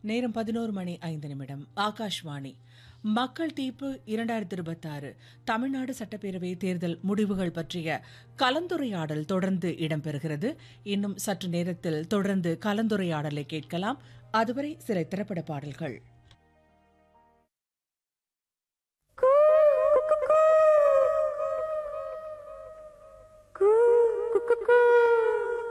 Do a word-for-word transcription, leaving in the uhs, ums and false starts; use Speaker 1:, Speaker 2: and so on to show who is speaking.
Speaker 1: நேரம் பதினோரு மணி ஐந்து நிமிடம். ஆகாஷ்வாணி. மக்கள் தீர்ப்பு இரண்டாயிரத்தி இருபத்தாறு தமிழ்நாடு சட்டப்பேரவை தேர்தல் முடிவுகள் பற்றிய கலந்துரையாடல் தொடர்ந்து இடம்பெறுகிறது. இன்னும் சற்று நேரத்தில் தொடர்ந்து கலந்துரையாடலை கேட்கலாம். அதுவரை சில திரைப்பட பாடல்கள்.